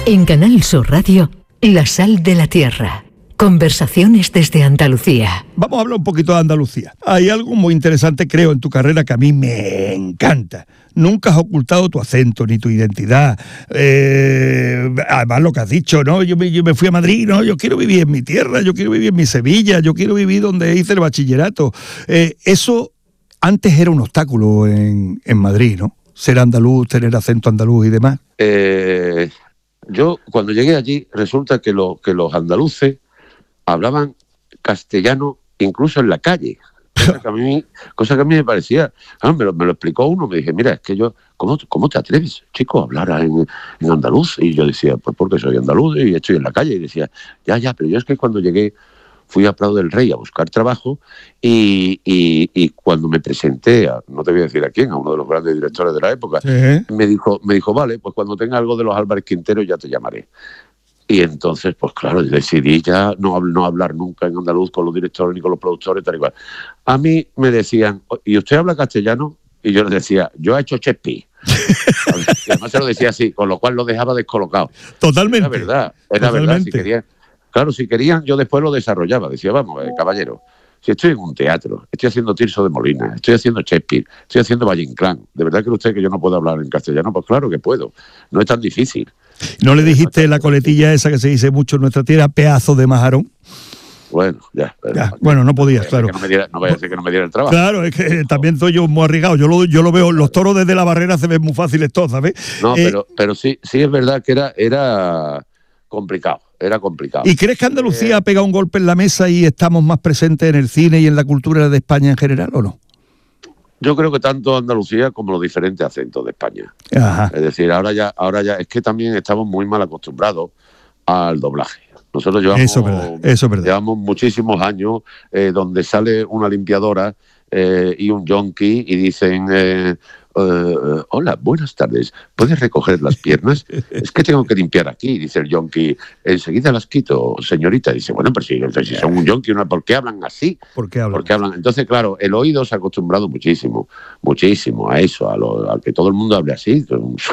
En Canal Sur Radio, La Sal de la Tierra. Conversaciones desde Andalucía. Vamos a hablar un poquito de Andalucía. Hay algo muy interesante, creo, en tu carrera que a mí me encanta. Nunca has ocultado tu acento ni tu identidad. Además, lo que has dicho, ¿no? Yo me fui a Madrid, ¿no? Yo quiero vivir en mi tierra, yo quiero vivir en mi Sevilla, yo quiero vivir donde hice el bachillerato. Eso antes era un obstáculo en Madrid, ¿no? Ser andaluz, tener acento andaluz y demás. Yo, cuando llegué allí, resulta que los andaluces hablaban castellano incluso en la calle. Cosa que a mí me parecía... me lo explicó uno, me dije, mira, es que yo... ¿Cómo te atreves, chico, a hablar en andaluz? Y yo decía, pues porque soy andaluz y estoy en la calle. Y decía, ya, pero yo es que cuando llegué fui a Prado del Rey a buscar trabajo y cuando me presenté, no te voy a decir a quién, a uno de los grandes directores de la época, ¿Sí? me dijo, vale, pues cuando tenga algo de los Álvarez Quintero ya te llamaré. Y entonces, pues claro, decidí ya no hablar nunca en andaluz con los directores ni con los productores, tal y cual. A mí me decían, ¿y usted habla castellano? Y yo les decía, yo he hecho Shakespeare. Y además se lo decía así, con lo cual lo dejaba descolocado. Totalmente. Era verdad. Si querían, yo después lo desarrollaba. Decía, vamos, caballero, si estoy en un teatro, estoy haciendo Tirso de Molina, estoy haciendo Shakespeare, estoy haciendo Valle Inclán, ¿de verdad cree usted que yo no puedo hablar en castellano? Pues claro que puedo, no es tan difícil. ¿No le dijiste la coletilla esa que se dice mucho en nuestra tierra, pedazo de majarón? Bueno, ya. Bueno, no podías, claro. No vaya a ser que no me diera el trabajo. Claro, es que también soy yo muy arriesgado. Yo lo veo, los toros desde la barrera se ven muy fáciles todos, ¿sabes? No, pero sí es verdad que era complicado. Era complicado. ¿Y crees que Andalucía ha pegado un golpe en la mesa y estamos más presentes en el cine y en la cultura de España en general, o no? Yo creo que tanto Andalucía como los diferentes acentos de España. Ajá. Es decir, ahora ya es que también estamos muy mal acostumbrados al doblaje. Nosotros llevamos, Eso es verdad. Llevamos muchísimos años donde sale una limpiadora y un yonki y dicen... hola, buenas tardes. ¿Puedes recoger las piernas? Es que tengo que limpiar aquí, dice el yonki. Enseguida las quito, señorita. Dice, bueno, pero si son un yonki, ¿por qué hablan así? ¿Por qué hablan? Entonces, claro, el oído se ha acostumbrado muchísimo a eso, a que todo el mundo hable así.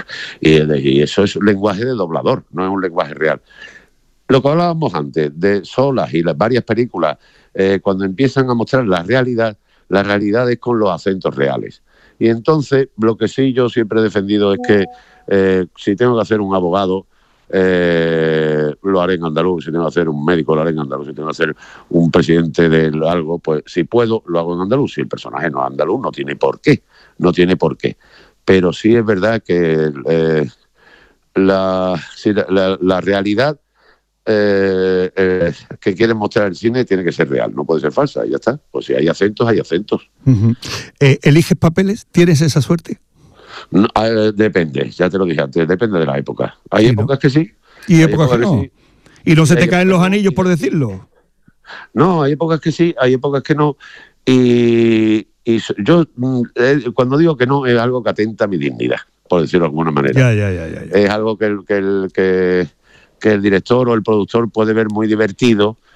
Y eso es un lenguaje de doblador, no es un lenguaje real. Lo que hablábamos antes, de Solas y las varias películas, cuando empiezan a mostrar la realidad es con los acentos reales. Y entonces, lo que sí yo siempre he defendido es que si tengo que hacer un abogado, lo haré en andaluz. Si tengo que hacer un médico, lo haré en andaluz. Si tengo que hacer un presidente de algo, pues si puedo, lo hago en andaluz. Si el personaje no es andaluz, no tiene por qué. Pero sí es verdad que la realidad que quieren mostrar el cine tiene que ser real, no puede ser falsa, y ya está. Pues si hay acentos, hay acentos. Uh-huh. ¿Eliges papeles? ¿Tienes esa suerte? No, depende, ya te lo dije antes, depende de la época. Hay épocas que sí. Y épocas que no. Sí. ¿Y no se te caen los anillos por decirlo? No, hay épocas que sí, hay épocas que no. Y yo, cuando digo que no, es algo que atenta a mi dignidad, por decirlo de alguna manera. Ya. Es algo que el director o el productor puede ver muy divertido